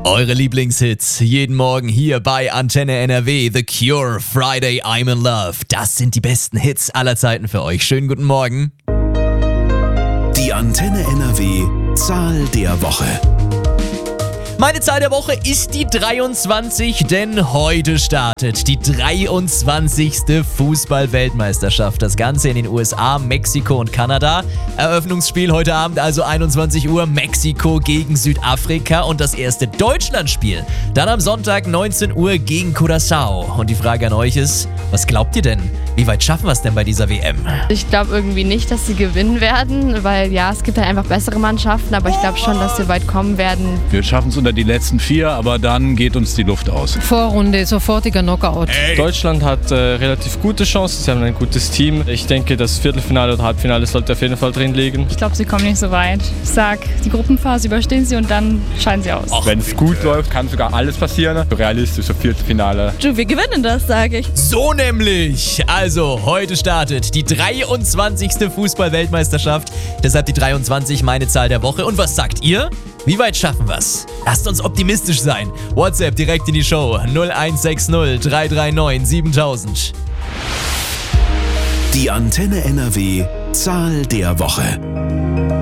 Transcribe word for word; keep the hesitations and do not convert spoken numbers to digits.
Eure Lieblingshits jeden Morgen hier bei Antenne N R W. The Cure, Friday, I'm in Love. Das sind die besten Hits aller Zeiten für euch. Schönen guten Morgen. Die Antenne N R W Zahl der Woche. Meine Zahl der Woche ist die dreiundzwanzig, denn heute startet die dreiundzwanzigste Fußball-Weltmeisterschaft. Das Ganze in den U S A, Mexiko und Kanada. Eröffnungsspiel heute Abend, also einundzwanzig Uhr, Mexiko gegen Südafrika und das erste Deutschlandspiel. Dann am Sonntag neunzehn Uhr gegen Curaçao. Und die Frage an euch ist, was glaubt ihr denn? Wie weit schaffen wir es denn bei dieser W M? Ich glaube irgendwie nicht, dass sie gewinnen werden, weil ja, es gibt halt einfach bessere Mannschaften, aber ich glaube schon, dass wir weit kommen werden. Wir schaffen es unter die letzten vier, aber dann geht uns die Luft aus. Vorrunde, sofortiger Knockout. Ey. Deutschland hat äh, relativ gute Chancen, sie haben ein gutes Team. Ich denke, das Viertelfinale oder Halbfinale sollte auf jeden Fall drin liegen. Ich glaube, sie kommen nicht so weit. Ich sag, die Gruppenphase überstehen sie und dann scheiden sie aus. Wenn es gut läuft, kann sogar alles passieren. Realistisch, so Viertelfinale. Du, wir gewinnen das, sage ich. So nämlich. Also, heute startet die dreiundzwanzigste Fußball-Weltmeisterschaft. Deshalb die dreiundzwanzig, meine Zahl der Woche. Und was sagt ihr? Wie weit schaffen wir's? Lasst uns optimistisch sein. WhatsApp direkt in die Show null eins sechs null drei drei neun siebentausend. Die Antenne N R W Zahl der Woche.